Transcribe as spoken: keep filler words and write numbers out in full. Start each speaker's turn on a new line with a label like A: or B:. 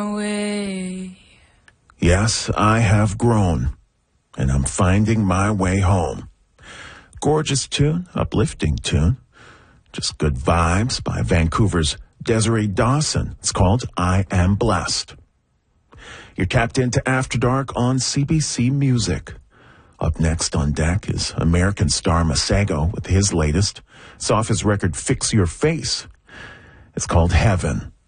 A: Away.
B: Yes, I have grown, and I'm finding my way home. Gorgeous tune, uplifting tune. Just good vibes by Vancouver's Desiree Dawson. It's called I Am Blessed. You're tapped into After Dark on C B C Music. Up next on deck is American star Masego with his latest. It's off his record Fix Your Face. It's called Heaven.